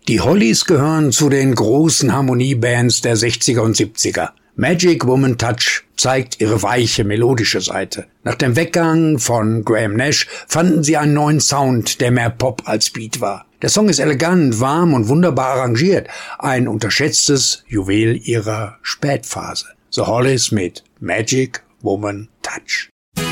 Die Hollies gehören zu den großen Harmoniebands der 60er und 70er. Magic Woman Touch zeigt ihre weiche, melodische Seite. Nach dem Weggang von Graham Nash fanden sie einen neuen Sound, der mehr Pop als Beat war. Der Song ist elegant, warm und wunderbar arrangiert. Ein unterschätztes Juwel ihrer Spätphase. The Hollies mit Magic Woman Touch.